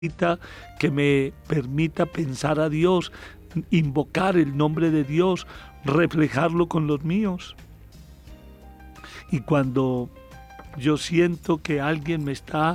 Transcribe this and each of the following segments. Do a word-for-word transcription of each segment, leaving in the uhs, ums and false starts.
que me permita pensar a Dios, invocar el nombre de Dios, reflejarlo con los míos. Y cuando yo siento que alguien me está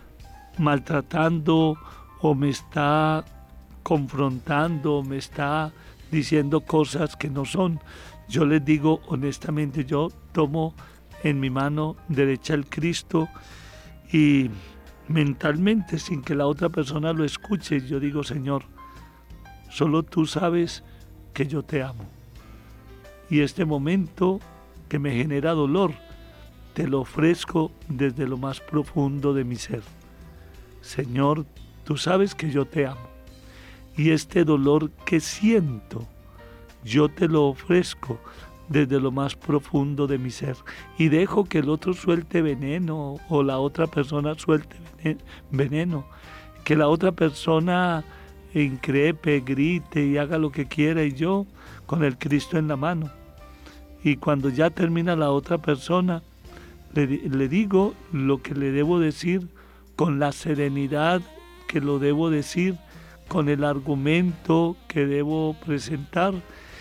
maltratando o me está confrontando, o me está diciendo cosas que no son, yo les digo honestamente, yo tomo en mi mano derecha el Cristo y mentalmente, sin que la otra persona lo escuche, yo digo: Señor, solo tú sabes que yo te amo. Y este momento que me genera dolor, te lo ofrezco desde lo más profundo de mi ser. Señor, tú sabes que yo te amo. Y este dolor que siento, yo te lo ofrezco desde lo más profundo de mi ser. Y dejo que el otro suelte veneno o la otra persona suelte veneno. Que la otra persona increpe, grite y haga lo que quiera, y yo con el Cristo en la mano. Y cuando ya termina la otra persona, le, le digo lo que le debo decir con la serenidad que lo debo decir, con el argumento que debo presentar.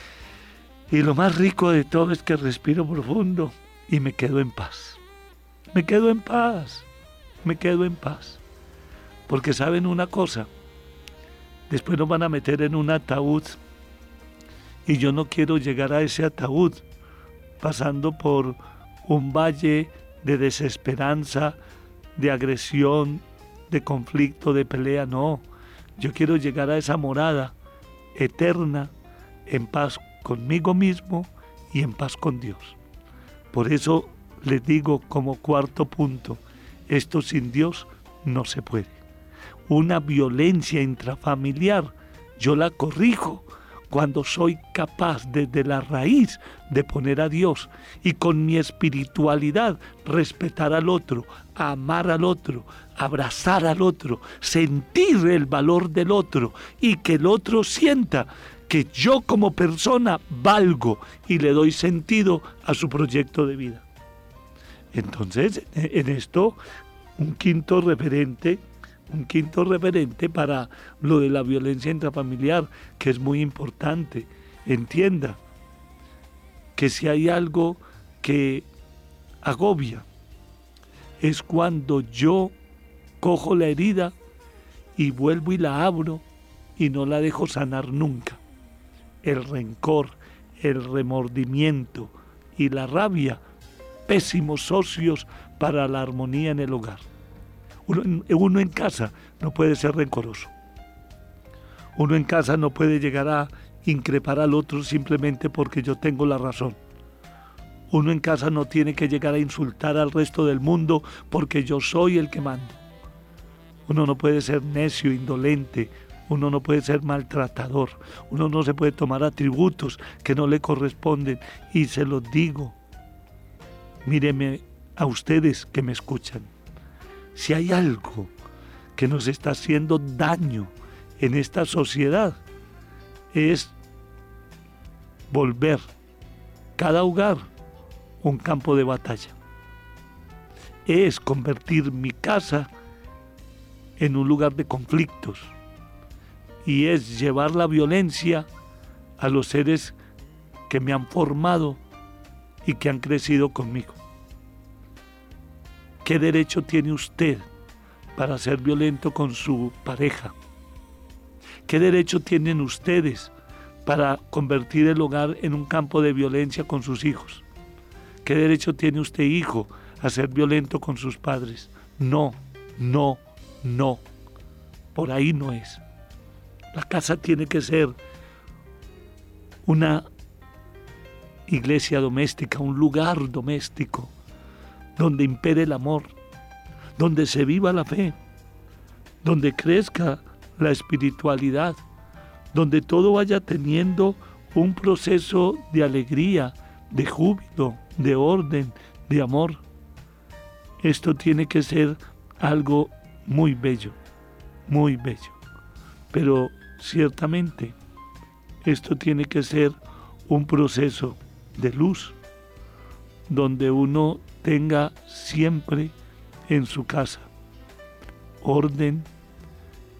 Y lo más rico de todo es que respiro profundo y me quedo en paz. Me quedo en paz, me quedo en paz. Porque saben una cosa, después nos van a meter en un ataúd y yo no quiero llegar a ese ataúd pasando por un valle de desesperanza, de agresión, de conflicto, de pelea. No, yo quiero llegar a esa morada eterna en paz conmigo mismo y en paz con Dios. Por eso les digo como cuarto punto, esto sin Dios no se puede. Una violencia intrafamiliar, yo la corrijo cuando soy capaz desde la raíz de poner a Dios y con mi espiritualidad respetar al otro, amar al otro, abrazar al otro, sentir el valor del otro y que el otro sienta que yo como persona valgo y le doy sentido a su proyecto de vida. Entonces, en esto, un quinto referente, un quinto referente para lo de la violencia intrafamiliar, que es muy importante. Entienda que si hay algo que agobia, es cuando yo cojo la herida y vuelvo y la abro y no la dejo sanar nunca. El rencor, el remordimiento y la rabia, pésimos socios para la armonía en el hogar. Uno, uno en casa no puede ser rencoroso. Uno en casa no puede llegar a increpar al otro simplemente porque yo tengo la razón. Uno en casa no tiene que llegar a insultar al resto del mundo porque yo soy el que mando. Uno no puede ser necio, indolente. Uno no puede ser maltratador. Uno no se puede tomar atributos que no le corresponden. Y se los digo, míreme a ustedes que me escuchan. Si hay algo que nos está haciendo daño en esta sociedad, es volver cada hogar un campo de batalla. Es convertir mi casa en un lugar de conflictos. Y es llevar la violencia a los seres que me han formado y que han crecido conmigo. ¿Qué derecho tiene usted para ser violento con su pareja? ¿Qué derecho tienen ustedes para convertir el hogar en un campo de violencia con sus hijos? ¿Qué derecho tiene usted, hijo, a ser violento con sus padres? No, no, no. Por ahí no es. La casa tiene que ser una iglesia doméstica, un lugar doméstico, donde impere el amor, donde se viva la fe, donde crezca la espiritualidad, donde todo vaya teniendo un proceso de alegría, de júbilo, de orden, de amor. Esto tiene que ser algo muy bello, muy bello. Pero ciertamente esto tiene que ser un proceso de luz, donde uno tenga siempre en su casa orden,